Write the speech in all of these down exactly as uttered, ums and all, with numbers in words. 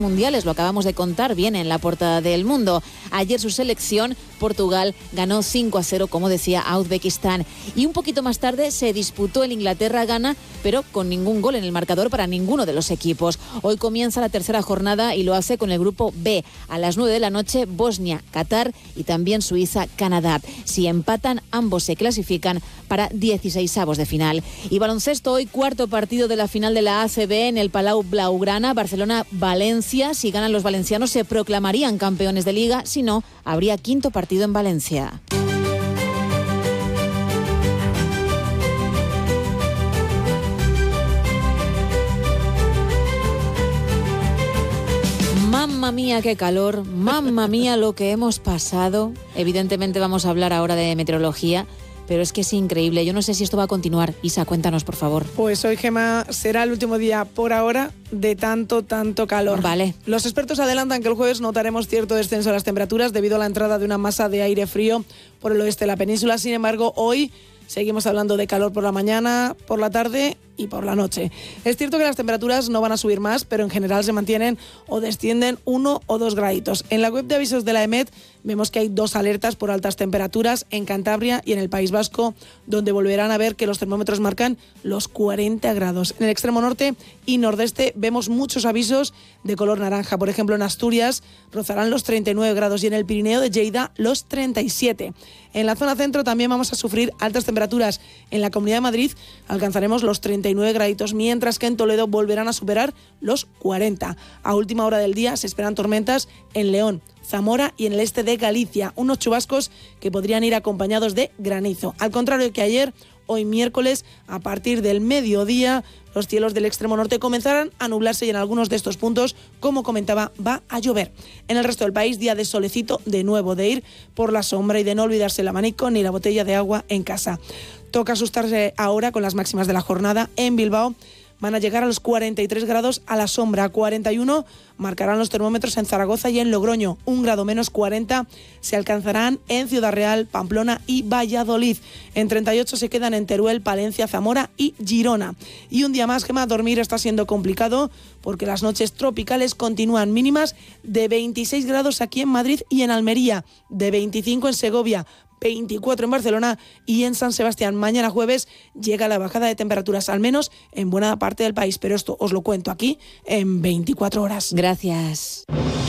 mundiales, lo acabamos de contar, viene en la portada del Mundo. Ayer su selección, Portugal, ganó cinco a cero, como decía, a Uzbekistán. Y un poquito más tarde se disputó el Inglaterra-Ghana, pero con ningún gol en el marcador para ninguno de los equipos. Hoy comienza la tercera jornada y lo hace con el grupo B. A las nueve de la noche, Bosnia, Qatar y también Suiza, Canadá. Si empatan, ambos se clasifican para dieciseisavos de final. Y baloncesto, hoy cuarto partido de la final de la A C B en el Palau Blaugrana, Barcelona-Valencia. Si ganan los valencianos se proclamarían campeones de Liga, si no, habría quinto partido en Valencia. Mamma mía, qué calor, mamma mía lo que hemos pasado. Evidentemente vamos a hablar ahora de meteorología, pero es que es increíble. Yo no sé si esto va a continuar. Isa, cuéntanos, por favor. Pues hoy, Gemma, será el último día por ahora de tanto, tanto calor. Vale. Los expertos adelantan que el jueves notaremos cierto descenso de las temperaturas debido a la entrada de una masa de aire frío por el oeste de la península. Sin embargo, hoy seguimos hablando de calor por la mañana, por la tarde y por la noche. Es cierto que las temperaturas no van a subir más, pero en general se mantienen o descienden uno o dos graditos. En la web de avisos de la EMET vemos que hay dos alertas por altas temperaturas en Cantabria y en el País Vasco, donde volverán a ver que los termómetros marcan los cuarenta grados. En el extremo norte y nordeste vemos muchos avisos de color naranja. Por ejemplo, en Asturias rozarán los treinta y nueve grados y en el Pirineo de Lleida los treinta y siete. En la zona centro también vamos a sufrir altas temperaturas. En la Comunidad de Madrid alcanzaremos los treinta y nueve graditos, mientras que en Toledo volverán a superar los cuarenta. A última hora del día se esperan tormentas en León, Zamora y en el este de Galicia, unos chubascos que podrían ir acompañados de granizo. Al contrario que ayer, hoy miércoles, a partir del mediodía, los cielos del extremo norte comenzarán a nublarse y en algunos de estos puntos, como comentaba, va a llover. En el resto del país, día de solecito, de nuevo, de ir por la sombra y de no olvidarse el abanico ni la botella de agua en casa. Toca asustarse ahora con las máximas de la jornada. En Bilbao van a llegar a los cuarenta y tres grados a la sombra, cuarenta y uno marcarán los termómetros en Zaragoza y en Logroño, un grado menos cuarenta se alcanzarán en Ciudad Real, Pamplona y Valladolid. En treinta y ocho se quedan en Teruel, Palencia, Zamora y Girona. Y un día más, Gemma, dormir está siendo complicado porque las noches tropicales continúan mínimas de veintiséis grados aquí en Madrid y en Almería, de veinticinco en Segovia, veinticuatro en Barcelona y en San Sebastián. Mañana jueves llega la bajada de temperaturas, al menos en buena parte del país, pero esto os lo cuento aquí en veinticuatro horas. Gracias.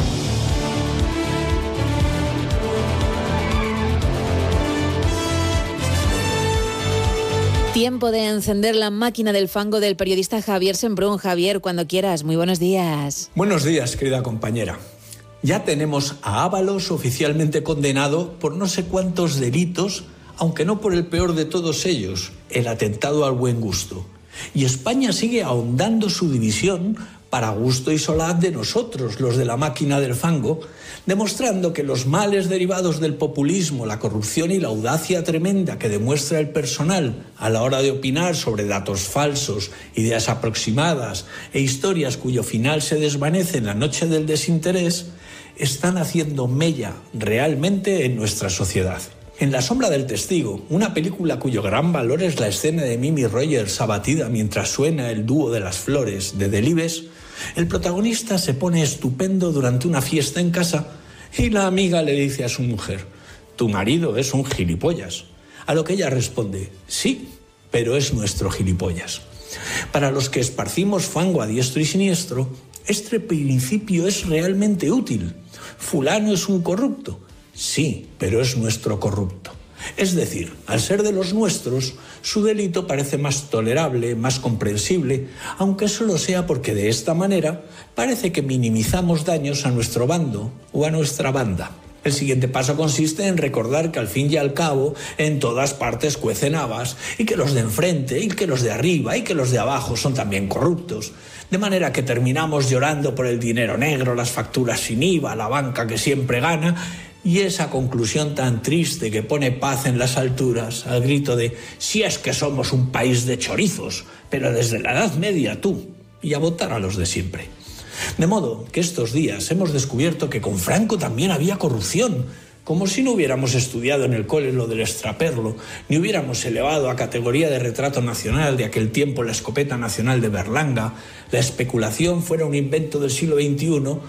Tiempo de encender la máquina del fango del periodista Javier Sembrún. Javier, cuando quieras, muy buenos días. Buenos días, querida compañera. Ya tenemos a Ábalos oficialmente condenado por no sé cuántos delitos, aunque no por el peor de todos ellos, el atentado al buen gusto. Y España sigue ahondando su división para gusto y solaz de nosotros, los de la máquina del fango, demostrando que los males derivados del populismo, la corrupción y la audacia tremenda que demuestra el personal a la hora de opinar sobre datos falsos, ideas aproximadas e historias cuyo final se desvanece en la noche del desinterés, están haciendo mella realmente en nuestra sociedad. En La sombra del testigo, una película cuyo gran valor es la escena de Mimi Rogers abatida mientras suena el dúo de las flores de Delibes, el protagonista se pone estupendo durante una fiesta en casa y la amiga le dice a su mujer: «Tu marido es un gilipollas». A lo que ella responde: «Sí, pero es nuestro gilipollas». Para los que esparcimos fango a diestro y siniestro, este principio es realmente útil. Fulano es un corrupto. Sí, pero es nuestro corrupto. Es decir, al ser de los nuestros, su delito parece más tolerable, más comprensible, aunque solo sea porque de esta manera parece que minimizamos daños a nuestro bando o a nuestra banda. El siguiente paso consiste en recordar que al fin y al cabo en todas partes cuecen habas y que los de enfrente y que los de arriba y que los de abajo son también corruptos. De manera que terminamos llorando por el dinero negro, las facturas sin I V A, la banca que siempre gana y esa conclusión tan triste que pone paz en las alturas al grito de «si es que somos un país de chorizos, pero desde la Edad Media tú» y a votar a los de siempre. De modo que estos días hemos descubierto que con Franco también había corrupción, como si no hubiéramos estudiado en el cole lo del extraperlo, ni hubiéramos elevado a categoría de retrato nacional de aquel tiempo la escopeta nacional de Berlanga, la especulación fuera un invento del siglo veintiuno